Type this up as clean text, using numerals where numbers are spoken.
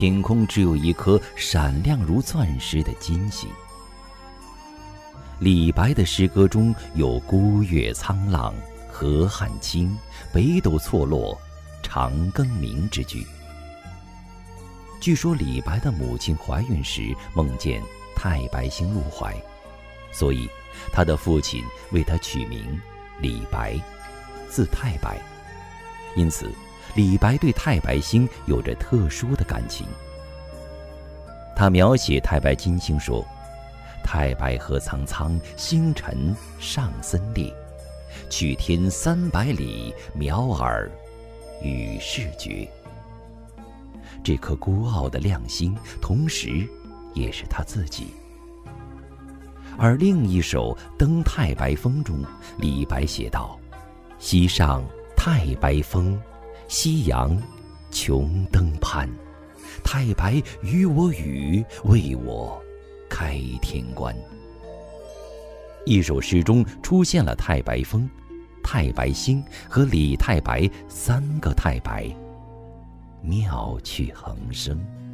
天空只有一颗闪亮如钻石的金星。李白的诗歌中有孤月苍浪，河汉清，北斗错落，长庚明之句。据说李白的母亲怀孕时梦见太白星入怀，所以他的父亲为他取名李白，字太白。因此李白对太白星有着特殊的感情。他描写太白金星说：太白河苍苍，星辰上森列，去天300里，渺尔与世绝。这颗孤傲的亮星，同时也是他自己。而另一首《登太白峰》中，李白写道：西上太白峰，夕阳穷登攀。太白与我语，为我开天关。一首诗中出现了太白峰、太白星和李太白3个太白，妙趣横生。